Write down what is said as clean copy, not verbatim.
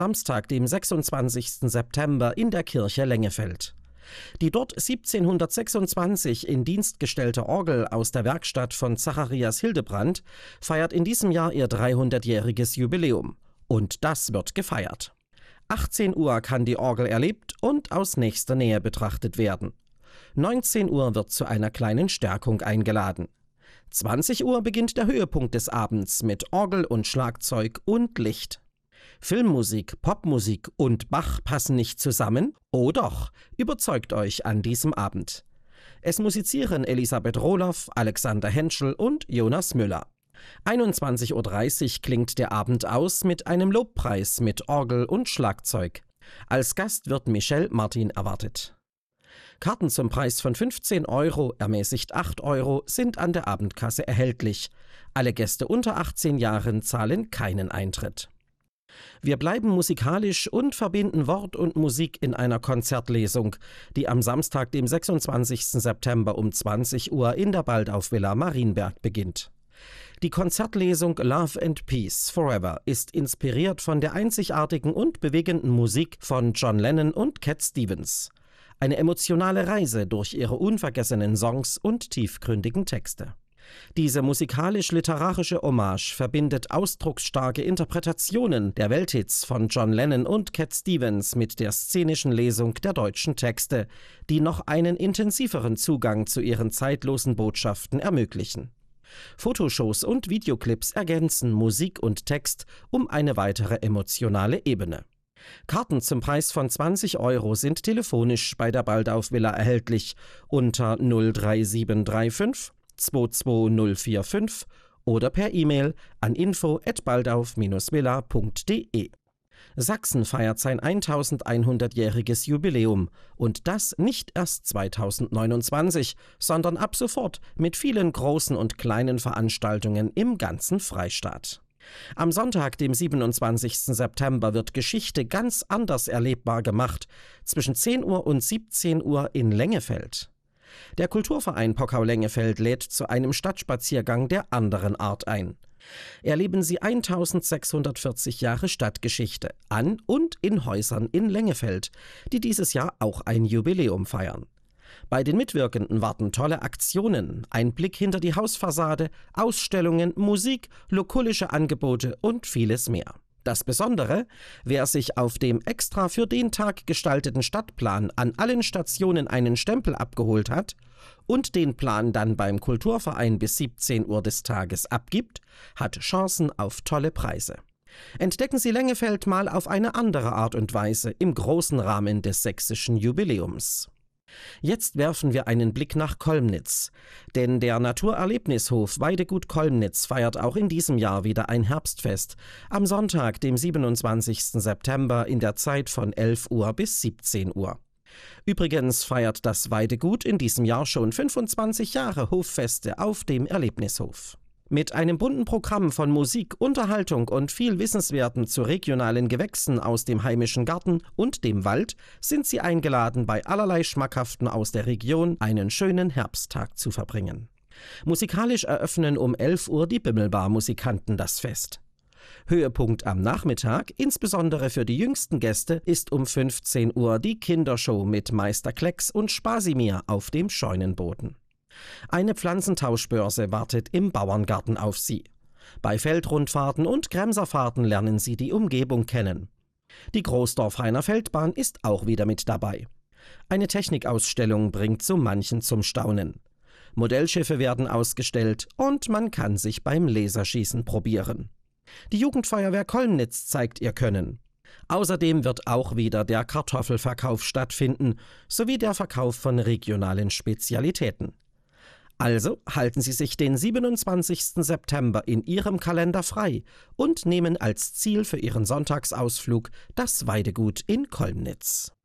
Samstag, dem 26. September in der Kirche Lengefeld. Die dort 1726 in Dienst gestellte Orgel aus der Werkstatt von Zacharias Hildebrand feiert in diesem Jahr ihr 300-jähriges Jubiläum. Und das wird gefeiert. 18 Uhr kann die Orgel erlebt und aus nächster Nähe betrachtet werden. 19 Uhr wird zu einer kleinen Stärkung eingeladen. 20 Uhr beginnt der Höhepunkt des Abends mit Orgel und Schlagzeug und Licht. Filmmusik, Popmusik und Bach passen nicht zusammen? Oh doch, überzeugt euch an diesem Abend. Es musizieren Elisabeth Rohloff, Alexander Henschel und Jonas Müller. 21:30 Uhr klingt der Abend aus mit einem Lobpreis mit Orgel und Schlagzeug. Als Gast wird Michel Martin erwartet. Karten zum Preis von 15 €, ermäßigt 8 €, sind an der Abendkasse erhältlich. Alle Gäste unter 18 Jahren zahlen keinen Eintritt. Wir bleiben musikalisch und verbinden Wort und Musik in einer Konzertlesung, die am Samstag, dem 26. September um 20 Uhr in der Baldauf-Villa Marienberg beginnt. Die Konzertlesung Love and Peace Forever ist inspiriert von der einzigartigen und bewegenden Musik von John Lennon und Cat Stevens. Eine emotionale Reise durch ihre unvergessenen Songs und tiefgründigen Texte. Diese musikalisch-literarische Hommage verbindet ausdrucksstarke Interpretationen der Welthits von John Lennon und Cat Stevens mit der szenischen Lesung der deutschen Texte, die noch einen intensiveren Zugang zu ihren zeitlosen Botschaften ermöglichen. Fotoshows und Videoclips ergänzen Musik und Text um eine weitere emotionale Ebene. Karten zum Preis von 20 € sind telefonisch bei der Baldauf-Villa erhältlich unter 03735 22045 oder per E-Mail an info@baldauf-villa.de. Sachsen feiert sein 1100-jähriges Jubiläum und das nicht erst 2029, sondern ab sofort mit vielen großen und kleinen Veranstaltungen im ganzen Freistaat. Am Sonntag, dem 27. September, wird Geschichte ganz anders erlebbar gemacht, zwischen 10 Uhr und 17 Uhr in Lengefeld. Der Kulturverein Pockau-Lengefeld lädt zu einem Stadtspaziergang der anderen Art ein. Erleben Sie 1640 Jahre Stadtgeschichte an und in Häusern in Lengefeld, die dieses Jahr auch ein Jubiläum feiern. Bei den Mitwirkenden warten tolle Aktionen, ein Blick hinter die Hausfassade, Ausstellungen, Musik, lokulische Angebote und vieles mehr. Das Besondere: Wer sich auf dem extra für den Tag gestalteten Stadtplan an allen Stationen einen Stempel abgeholt hat und den Plan dann beim Kulturverein bis 17 Uhr des Tages abgibt, hat Chancen auf tolle Preise. Entdecken Sie Lengefeld mal auf eine andere Art und Weise im großen Rahmen des sächsischen Jubiläums. Jetzt werfen wir einen Blick nach Kolmnitz, denn der Naturerlebnishof Weidegut Kolmnitz feiert auch in diesem Jahr wieder ein Herbstfest, am Sonntag, dem 27. September in der Zeit von 11 Uhr bis 17 Uhr. Übrigens feiert das Weidegut in diesem Jahr schon 25 Jahre Hoffeste auf dem Erlebnishof. Mit einem bunten Programm von Musik, Unterhaltung und viel Wissenswerten zu regionalen Gewächsen aus dem heimischen Garten und dem Wald sind Sie eingeladen, bei allerlei Schmackhaften aus der Region einen schönen Herbsttag zu verbringen. Musikalisch eröffnen um 11 Uhr die Bimmelbar-Musikanten das Fest. Höhepunkt am Nachmittag, insbesondere für die jüngsten Gäste, ist um 15 Uhr die Kindershow mit Meister Klecks und Spasimir auf dem Scheunenboden. Eine Pflanzentauschbörse wartet im Bauerngarten auf Sie. Bei Feldrundfahrten und Kremserfahrten lernen Sie die Umgebung kennen. Die Großdorf-Rainer Feldbahn ist auch wieder mit dabei. Eine Technikausstellung bringt so manchen zum Staunen. Modellschiffe werden ausgestellt und man kann sich beim Laserschießen probieren. Die Jugendfeuerwehr Kolmnitz zeigt ihr Können. Außerdem wird auch wieder der Kartoffelverkauf stattfinden, sowie der Verkauf von regionalen Spezialitäten. Also halten Sie sich den 27. September in Ihrem Kalender frei und nehmen als Ziel für Ihren Sonntagsausflug das Weidegut in Kolmnitz.